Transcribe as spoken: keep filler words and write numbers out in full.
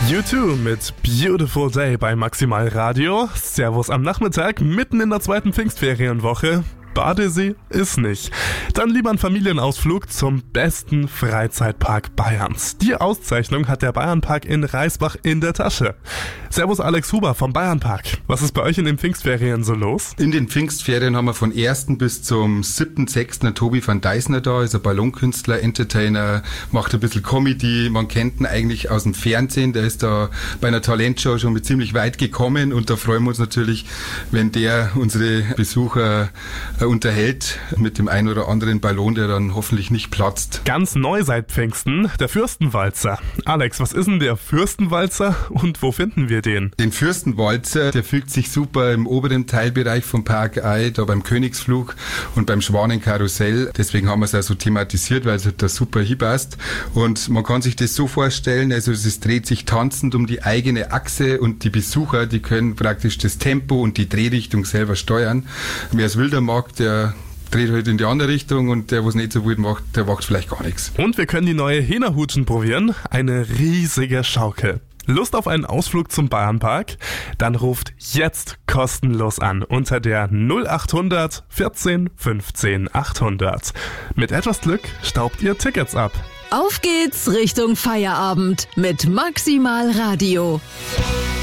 U zwei mit Beautiful Day bei Maximal Radio. Servus am Nachmittag, mitten in der zweiten Pfingstferienwoche. Badesee ist nicht. Dann lieber ein Familienausflug zum besten Freizeitpark Bayerns. Die Auszeichnung hat der Bayernpark in Reisbach in der Tasche. Servus Alex Huber vom Bayernpark. Was ist bei euch in den Pfingstferien so los? In den Pfingstferien haben wir von ersten bis zum siebten sechsten Tobi van Deisner da, ist ein Ballonkünstler, Entertainer, macht ein bisschen Comedy. Man kennt ihn eigentlich aus dem Fernsehen. Der ist da bei einer Talentshow schon mit ziemlich weit gekommen und da freuen wir uns natürlich, wenn der unsere Besucher unterhält mit dem einen oder anderen Ballon, der dann hoffentlich nicht platzt. Ganz neu seit Pfingsten, der Fürstenwalzer. Alex, was ist denn der Fürstenwalzer und wo finden wir den? Den Fürstenwalzer, der fügt sich super im oberen Teilbereich vom Park ein, da beim Königsflug und beim Schwanenkarussell. Deswegen haben wir es auch so thematisiert, weil es halt da super hinpasst. Und man kann sich das so vorstellen, also es dreht sich tanzend um die eigene Achse und die Besucher, die können praktisch das Tempo und die Drehrichtung selber steuern. Wer es wilder mag, der dreht halt in die andere Richtung und der, was nicht so wild macht, der macht vielleicht gar nichts. Und wir können die neue Hena-Hutschen probieren. Eine riesige Schaukel. Lust auf einen Ausflug zum Bayernpark? Dann ruft jetzt kostenlos an unter der null achthundert vierzehn fünfzehn achthundert. Mit etwas Glück staubt ihr Tickets ab. Auf geht's Richtung Feierabend mit Maximal Radio.